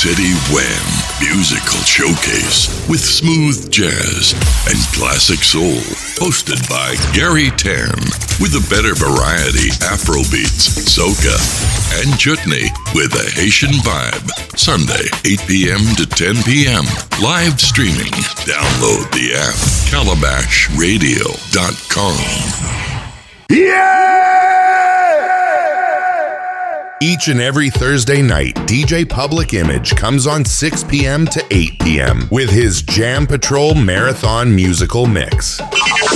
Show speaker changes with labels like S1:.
S1: City Wham musical showcase with smooth jazz and classic soul. Hosted by Gary Tan with a better variety Afrobeats, soca, and chutney with a Haitian vibe. Sunday, 8 p.m. to 10 p.m. Live streaming. Download the app calabashradio.com.
S2: Yeah!
S3: Each and every Thursday night, DJ Public Image comes on 6 p.m. to 8 p.m. with his Jam Patrol Marathon musical mix.